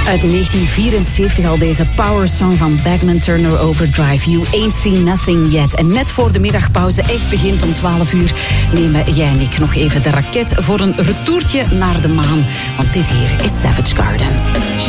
Uit 1974 al deze power song van Bachman Turner Overdrive. You Ain't Seen Nothing Yet. En net voor de middagpauze echt begint om 12 uur... nemen jij en ik nog even de raket voor een retourtje naar de maan. Want dit hier is Savage Garden.